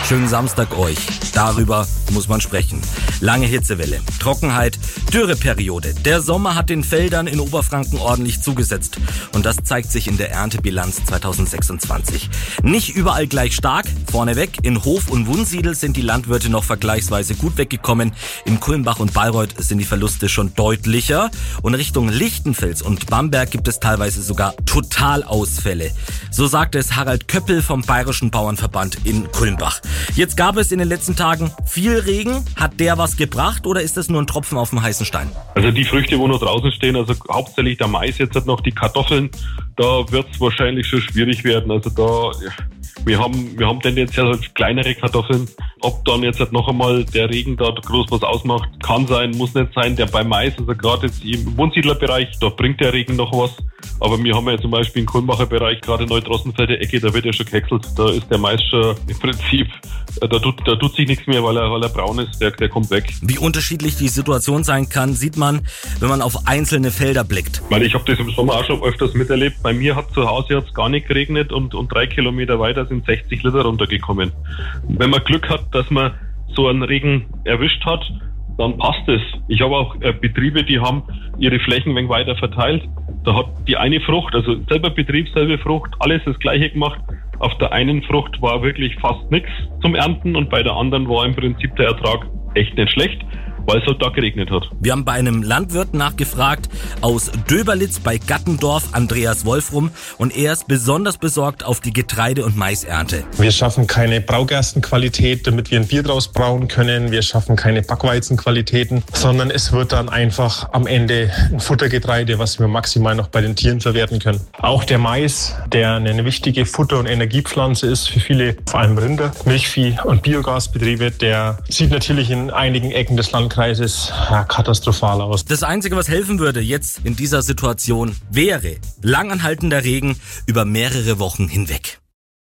Schönen Samstag euch. Darüber muss man sprechen. Lange Hitzewelle, Trockenheit, Dürreperiode. Der Sommer hat den Feldern in Oberfranken ordentlich zugesetzt. Und das zeigt sich in der Erntebilanz 2026. Nicht überall gleich stark. Vorneweg, in Hof und Wunsiedel sind die Landwirte noch vergleichsweise gut weggekommen. In Kulmbach und Bayreuth sind die Verluste schon deutlicher. Und Richtung Lichtenfels und Bamberg gibt es teilweise sogar Totalausfälle. So sagte es Harald Köppel vom Bayerischen Bauernverband in Kulmbach. Jetzt gab es in den letzten Tagen viel Regen. Hat der was gebracht oder ist das nur ein Tropfen auf dem heißen Stein? Also die Früchte, wo noch draußen stehen, also hauptsächlich der Mais, jetzt hat noch die Kartoffeln, da wird es wahrscheinlich schon schwierig werden. Also wir haben tendenziell halt kleinere Kartoffeln. Ob dann jetzt halt noch einmal der Regen da groß was ausmacht, kann sein, muss nicht sein. Der bei Mais, also gerade jetzt im Wohnsiedlerbereich, da bringt der Regen noch was. Aber wir haben ja zum Beispiel im Kulmbacher Bereich, gerade Neutrossenfelder Ecke, da wird ja schon gehäckselt. Da ist der Mais schon im Prinzip, da tut sich nichts mehr, weil er braun ist, der kommt weg. Wie unterschiedlich die Situation sein kann, sieht man, wenn man auf einzelne Felder blickt. Ich habe das im Sommer auch schon öfters miterlebt. Bei mir hat zu Hause jetzt gar nicht geregnet und 3 Kilometer weiter sind 60 Liter runtergekommen. Wenn man Glück hat, dass man so einen Regen erwischt hat, dann passt es. Ich habe auch Betriebe, die haben ihre Flächen ein wenig weiter verteilt. Da hat die eine Frucht, also selber Betrieb, selbe Frucht, alles das Gleiche gemacht. Auf der einen Frucht war wirklich fast nichts zum Ernten und bei der anderen war im Prinzip der Ertrag echt nicht schlecht, weil es halt da geregnet hat. Wir haben bei einem Landwirt nachgefragt aus Döberlitz bei Gattendorf, Andreas Wolfrum, und er ist besonders besorgt auf die Getreide- und Maisernte. Wir schaffen keine Braugerstenqualität, damit wir ein Bier draus brauen können. Wir schaffen keine Backweizenqualitäten, sondern es wird dann einfach am Ende ein Futtergetreide, was wir maximal noch bei den Tieren verwerten können. Auch der Mais, der eine wichtige Futter- und Energiepflanze ist für viele, vor allem Rinder, Milchvieh- und Biogasbetriebe, der sieht natürlich in einigen Ecken des Landkreises katastrophal aus. Das Einzige, was helfen würde jetzt in dieser Situation, wäre langanhaltender Regen über mehrere Wochen hinweg.